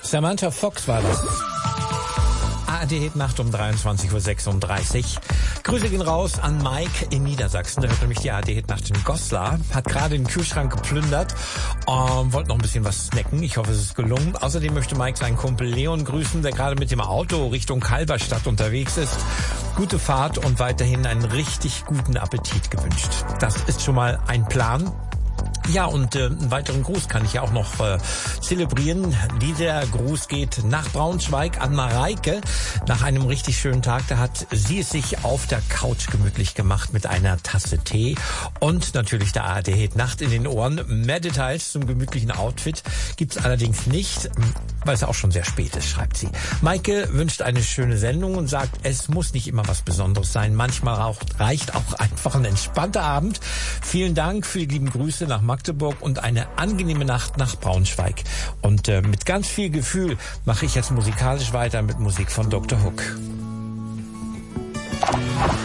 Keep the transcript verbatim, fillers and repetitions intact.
Samantha Fox war das. A R D Nacht um dreiundzwanzig Uhr sechsunddreißig. Grüße gehen raus an Mike in Niedersachsen. Der hört nämlich die A R D Nacht in Goslar. Hat gerade den Kühlschrank geplündert. Ähm, wollte noch ein bisschen was snacken. Ich hoffe, es ist gelungen. Außerdem möchte Mike seinen Kumpel Leon grüßen, der gerade mit dem Auto Richtung Halberstadt unterwegs ist. Gute Fahrt und weiterhin einen richtig guten Appetit gewünscht. Das ist schon mal ein Plan. Ja, und äh, einen weiteren Gruß kann ich ja auch noch äh, zelebrieren. Dieser Gruß geht nach Braunschweig an Mareike. Nach einem richtig schönen Tag, da hat sie es sich auf der Couch gemütlich gemacht mit einer Tasse Tee und natürlich der A R D Nacht in den Ohren. Mehr Details zum gemütlichen Outfit gibt's allerdings nicht, weil es auch schon sehr spät ist, schreibt sie. Maike wünscht eine schöne Sendung und sagt, es muss nicht immer was Besonderes sein. Manchmal auch, reicht auch einfach ein entspannter Abend. Vielen Dank für die lieben Grüße nach Magdeburg und eine angenehme Nacht nach Braunschweig. Und äh, mit ganz viel Gefühl mache ich jetzt musikalisch weiter mit Musik von Doktor Hook.